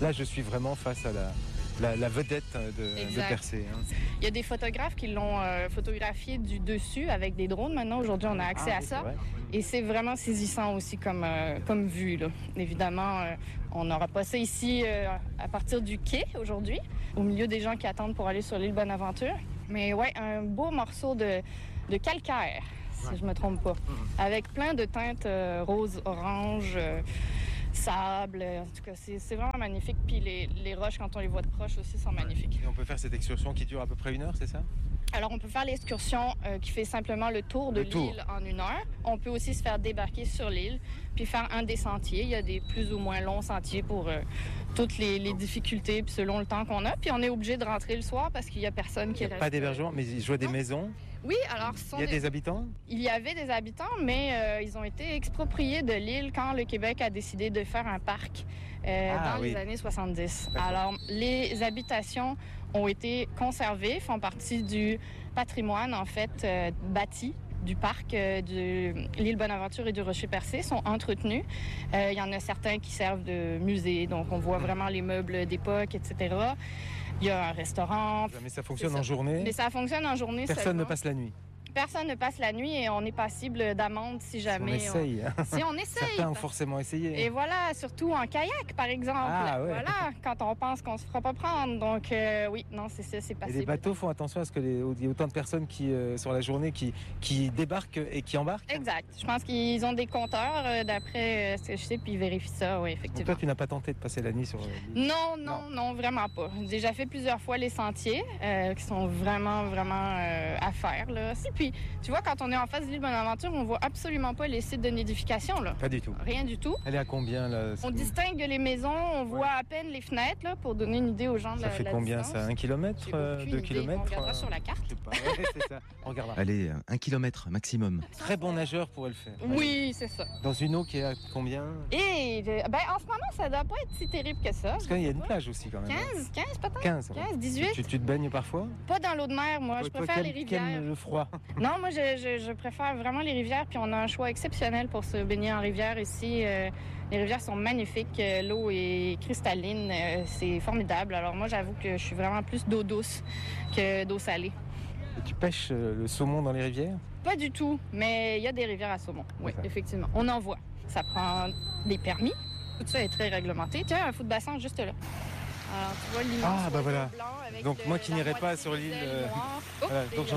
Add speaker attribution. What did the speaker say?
Speaker 1: Là, je suis vraiment face à la vedette de Percé. Hein.
Speaker 2: Il y a des photographes qui l'ont photographié du dessus avec des drones. Maintenant, aujourd'hui, on a accès à ça. Et c'est vraiment saisissant aussi comme vue. Là. Évidemment, on n'aura pas ça ici à partir du quai aujourd'hui, au milieu des gens qui attendent pour aller sur l'île Bonaventure. Mais ouais, un beau morceau de calcaire, si je ne me trompe pas, avec plein de teintes rose, orange, sable. En tout cas, c'est vraiment magnifique. Puis les roches, quand on les voit de proche aussi, sont magnifiques.
Speaker 1: Et on peut faire cette excursion qui dure à peu près 1 heure, c'est ça?
Speaker 2: Alors, on peut faire l'excursion qui fait simplement le tour de l'île en 1 heure. On peut aussi se faire débarquer sur l'île puis faire un des sentiers. Il y a des plus ou moins longs sentiers pour toutes les difficultés puis selon le temps qu'on a. Puis on est obligé de rentrer le soir parce qu'il n'y a personne qui reste.
Speaker 1: Il n'y a pas d'hébergement, mais je vois des maisons.
Speaker 2: Oui, alors...
Speaker 1: Il y a des habitants?
Speaker 2: Il y avait des habitants, mais ils ont été expropriés de l'île quand le Québec a décidé de faire un parc dans les années 70.
Speaker 1: D'accord.
Speaker 2: Alors, les habitations ont été conservées, font partie du patrimoine, en fait, bâti du parc de l'île Bonaventure et du Rocher-Percé sont entretenus. Il y en a certains qui servent de musée, donc on voit vraiment les meubles d'époque, etc. Il y a un restaurant.
Speaker 1: Mais ça fonctionne en journée?
Speaker 2: Mais ça fonctionne en journée
Speaker 1: Personne
Speaker 2: seulement.
Speaker 1: ne passe la nuit?
Speaker 2: Personne ne passe la nuit et on est passible d'amende si jamais...
Speaker 1: Si on essaye.
Speaker 2: Si on essaye.
Speaker 1: Certains ont forcément essayé.
Speaker 2: Et voilà, surtout en kayak, par exemple.
Speaker 1: Ah, ouais.
Speaker 2: Voilà, quand on pense qu'on se fera pas prendre. Donc, oui, non, c'est ça, c'est passible.
Speaker 1: Et les bateaux font attention à ce qu'il y ait autant de personnes qui, sur la journée qui débarquent et qui embarquent?
Speaker 2: Exact. Je pense qu'ils ont des compteurs, d'après ce que je sais, puis ils vérifient ça, oui, effectivement.
Speaker 1: Donc toi, tu n'as pas tenté de passer la nuit sur l'île?
Speaker 2: Non, vraiment pas. J'ai déjà fait plusieurs fois les sentiers, qui sont vraiment à faire, là. Puis, tu vois, quand on est en face de l'île Bonaventure, on voit absolument pas les sites de nidification, là.
Speaker 1: Pas du tout.
Speaker 2: Rien du tout.
Speaker 1: Elle est à combien, là?
Speaker 2: On distingue les maisons, on voit à peine les fenêtres, là, pour donner une idée aux gens de la distance.
Speaker 1: Ça fait combien, ça? 1 kilomètre? 2 kilomètres?
Speaker 2: On regardera sur la carte.
Speaker 1: Je sais pas, ouais, c'est ça. On regardera.
Speaker 3: Allez, 1 kilomètre maximum.
Speaker 1: Très bon nageur pourrait le faire.
Speaker 2: Oui, c'est ça.
Speaker 1: Dans une eau qui est à combien?
Speaker 2: Et, en ce moment, ça doit pas être si terrible que ça.
Speaker 1: Parce qu'il y a une plage aussi, quand même.
Speaker 2: 15 peut-être?
Speaker 1: 15,
Speaker 2: 18?
Speaker 1: Tu te baignes parfois?
Speaker 2: Pas dans l'eau de mer, moi. Je préfère les rivières.
Speaker 1: Le froid.
Speaker 2: Non, moi, je préfère vraiment les rivières. Puis on a un choix exceptionnel pour se baigner en rivière ici. Les rivières sont magnifiques. L'eau est cristalline. C'est formidable. Alors moi, j'avoue que je suis vraiment plus d'eau douce que d'eau salée.
Speaker 1: Et tu pêches le saumon dans les rivières?
Speaker 2: Pas du tout, mais il y a des rivières à saumon. Oui, effectivement. On en voit. Ça prend des permis. Tout ça est très réglementé. Tiens, un fou de bassin juste là. Alors, tu vois l'immense
Speaker 1: voilà.
Speaker 2: blanc avec
Speaker 1: donc moi qui n'irai pas sur l'île,
Speaker 2: donc